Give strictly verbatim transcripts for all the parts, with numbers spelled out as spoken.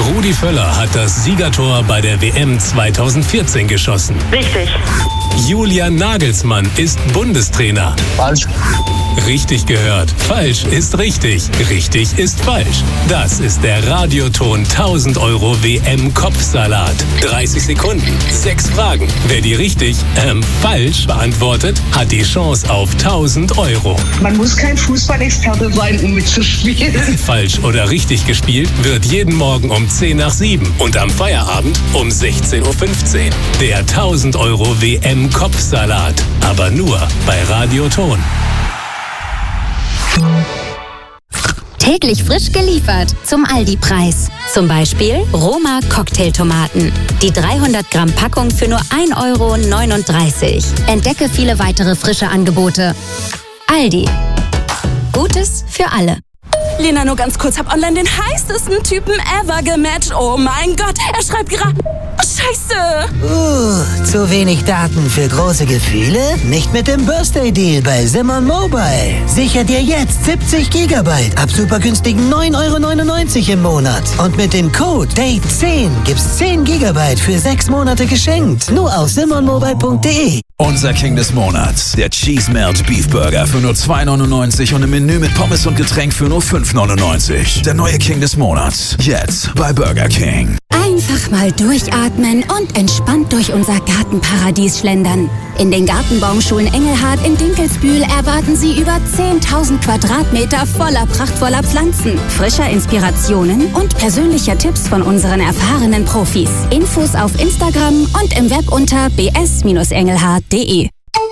Rudi Völler hat das Siegertor bei der W M zweitausendvierzehn geschossen. Richtig. Julian Nagelsmann ist Bundestrainer. Falsch. Richtig gehört. Falsch ist richtig. Richtig ist falsch. Das ist der Radioton tausend Euro W M-Kopfsalat. dreißig Sekunden, sechs Fragen. Wer die richtig, ähm, falsch beantwortet, hat die Chance auf tausend Euro. Man muss kein Fußballexperte sein, um mitzuspielen. Falsch oder richtig gespielt wird jeden Morgen um zehn nach sieben und am Feierabend um sechzehn Uhr fünfzehn. Der tausend Euro W M-Kopfsalat. Aber nur bei Radioton. Täglich frisch geliefert zum Aldi-Preis. Zum Beispiel Roma Cocktailtomaten. Die dreihundert Gramm Packung für nur ein Euro neununddreißig. Entdecke viele weitere frische Angebote. Aldi. Gutes für alle. Lena, nur ganz kurz, hab online den heißesten Typen ever gematcht. Oh mein Gott, er schreibt gerade... Scheiße! Uh, zu wenig Daten für große Gefühle? Nicht mit dem Birthday-Deal bei Simon Mobile. Sicher dir jetzt siebzig Gigabyte ab super günstigen neun Euro neunundneunzig im Monat. Und mit dem Code Date zehn gibt's zehn Gigabyte für sechs Monate geschenkt. Nur auf simon mobile punkt de. Unser King des Monats, der Cheese Melt Beef Burger für nur zwei neunundneunzig und im Menü mit Pommes und Getränk für nur fünf neunundneunzig. Der neue King des Monats, jetzt bei Burger King. Einfach mal durchatmen und entspannt durch unser Gartenparadies schlendern. In den Gartenbaumschulen Engelhardt in Dinkelsbühl erwarten Sie über zehntausend Quadratmeter voller prachtvoller Pflanzen, frischer Inspirationen und persönlicher Tipps von unseren erfahrenen Profis. Infos auf Instagram und im Web unter b s engelhardt punkt de.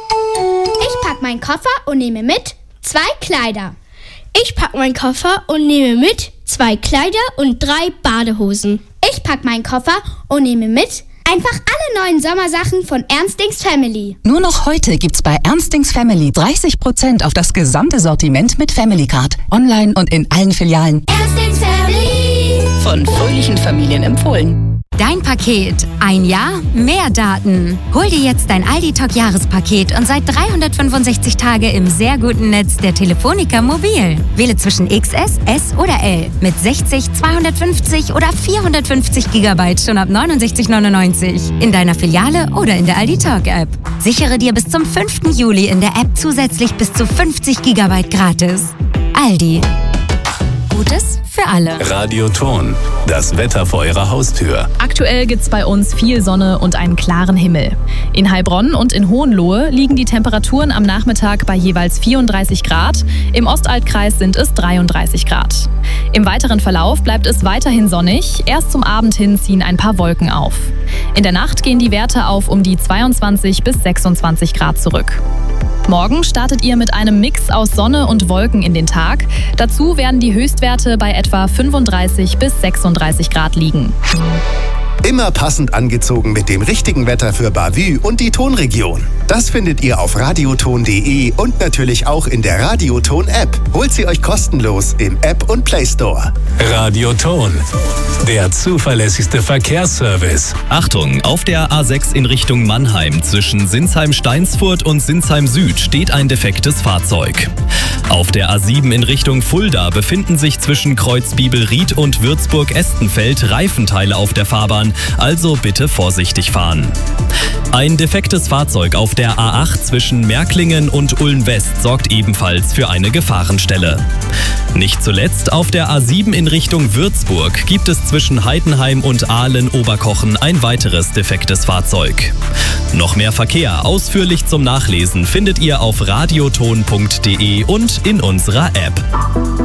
Ich pack meinen Koffer und nehme mit zwei Kleider. Ich pack meinen Koffer und nehme mit zwei Kleider und drei Badehosen. Ich pack meinen Koffer und nehme mit einfach alle neuen Sommersachen von Ernstings Family. Nur noch heute gibt's bei Ernstings Family dreißig Prozent auf das gesamte Sortiment mit Family Card. Online und in allen Filialen. Ernstings Family. Von fröhlichen Familien empfohlen. Dein Paket. Ein Jahr, mehr Daten. Hol dir jetzt dein Aldi-Talk-Jahrespaket und seit dreihundertfünfundsechzig Tage im sehr guten Netz der Telefonica Mobil. Wähle zwischen X S, S oder L mit sechzig, zweihundertfünfzig oder vierhundertfünfzig Gigabyte schon ab neunundsechzig neunundneunzig. In deiner Filiale oder in der Aldi-Talk-App. Sichere dir bis zum fünften Juli in der App zusätzlich bis zu fünfzig Gigabyte gratis. Aldi. Gutes für alle. Radioton. Das Wetter vor Ihrer Haustür. Aktuell gibt's bei uns viel Sonne und einen klaren Himmel. In Heilbronn und in Hohenlohe liegen die Temperaturen am Nachmittag bei jeweils vierunddreißig Grad. Im Ostaltkreis sind es dreiunddreißig Grad. Im weiteren Verlauf bleibt es weiterhin sonnig. Erst zum Abend hin ziehen ein paar Wolken auf. In der Nacht gehen die Werte auf um die zweiundzwanzig bis sechsundzwanzig Grad zurück. Morgen startet ihr mit einem Mix aus Sonne und Wolken in den Tag. Dazu werden die Höchstwerte bei etwa fünfunddreißig bis sechsunddreißig Grad liegen. Immer passend angezogen mit dem richtigen Wetter für Bavü und die Tonregion. Das findet ihr auf radioton punkt de und natürlich auch in der Radioton-App. Holt sie euch kostenlos im App und Play Store. Radioton. Der zuverlässigste Verkehrsservice. Achtung, auf der A sechs in Richtung Mannheim zwischen Sinsheim-Steinsfurt und Sinsheim Süd steht ein defektes Fahrzeug. Auf der A sieben in Richtung Fulda befinden sich zwischen Kreuzbibelried und Würzburg-Estenfeld Reifenteile auf der Fahrbahn, also bitte vorsichtig fahren. Ein defektes Fahrzeug auf der A acht zwischen Märklingen und Ulm-West sorgt ebenfalls für eine Gefahrenstelle. Nicht zuletzt auf der A sieben in Richtung Würzburg gibt es zwischen Heidenheim und Aalen-Oberkochen ein weiteres defektes Fahrzeug. Noch mehr Verkehr ausführlich zum Nachlesen findet ihr auf radioton punkt de und in unserer App.